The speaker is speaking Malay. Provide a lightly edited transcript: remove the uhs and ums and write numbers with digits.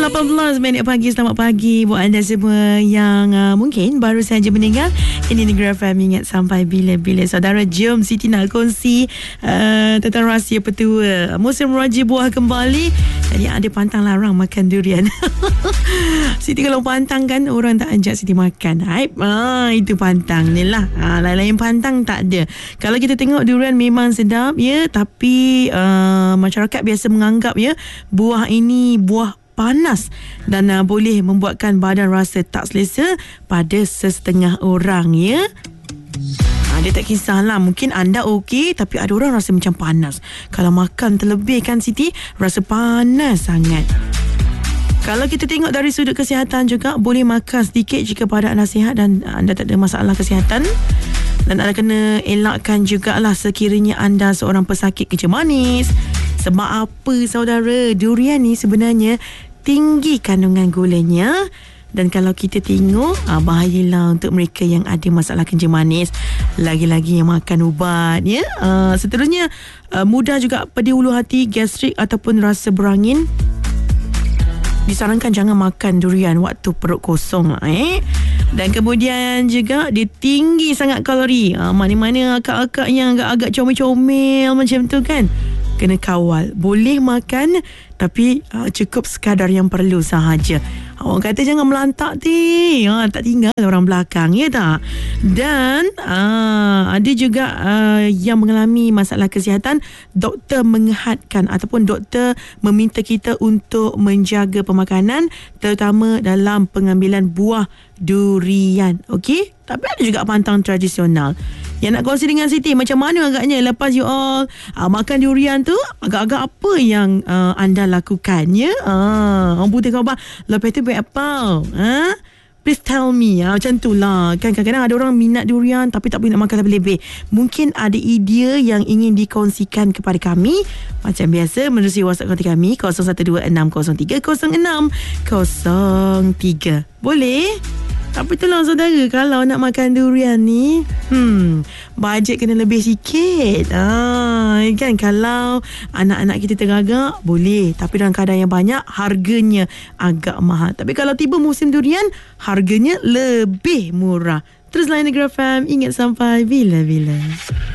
18 pagi. Selamat pagi buat anda semua yang mungkin baru saja mendengar. Ini Negeri FM, ingat sampai bila-bila. Saudara, jom Siti nak kongsi tentang rahsia petua. Musim raya buah kembali. Jadi ada pantang larang makan durian. Siti kalau pantang kan, orang tak ajak Siti makan. Itu pantang ni lah. Lain-lain pantang tak ada. Kalau kita tengok durian memang sedap ya, tapi masyarakat biasa menganggap ya, buah ini buah panas dan boleh membuatkan badan rasa tak selesa pada sesetengah orang ya. Dia tak kisahlah, mungkin anda okey tapi ada orang rasa macam panas. Kalau makan terlebih kan Siti, rasa panas sangat. Kalau kita tengok dari sudut kesihatan juga, boleh makan sedikit jika pada anda sihat dan anda tak ada masalah kesihatan. Dan anda kena elakkan jugalah sekiranya anda seorang pesakit kencing manis. Sebab apa saudara? Durian ni sebenarnya tinggi kandungan gulanya. Dan kalau kita tengok, bahayalah untuk mereka yang ada masalah kencing manis. Lagi-lagi yang makan ubat ya. Seterusnya, mudah juga pedih ulu hati, gastrik ataupun rasa berangin. Disarankan jangan makan durian waktu perut kosong Dan kemudian juga dia tinggi sangat kalori. Mana-mana akak-akak yang agak-agak comel-comel macam tu kan, kena kawal. Boleh makan tapi cukup sekadar yang perlu sahaja. Orang kata jangan melantak tak tinggal orang belakang ya tak. Dan ada juga yang mengalami masalah kesihatan, doktor menghadkan ataupun doktor meminta kita untuk menjaga pemakanan, terutama dalam pengambilan buah durian. Okey, tapi ada juga pantang tradisional yang nak kongsi dengan Siti. Macam mana agaknya lepas you all makan durian tu, agak-agak apa yang anda lakukan ya? Orang putih khabar, lepas tu buat apa? Please tell me. Macam tu lah kan. Kadang-kadang ada orang minat durian tapi tak boleh nak makan lebih-lebih. Mungkin ada idea yang ingin dikongsikan kepada kami. Macam biasa, menerusi WhatsApp kontak kami 0126030603. Boleh? Tapi itulah saudara, kalau nak makan durian ni bajet kena lebih sikit. Kan, kalau anak-anak kita teragak boleh, tapi dalam keadaan yang banyak harganya agak mahal. Tapi kalau tiba musim durian, harganya lebih murah. Terus layan Negeri FM, ingat sampai bila-bila.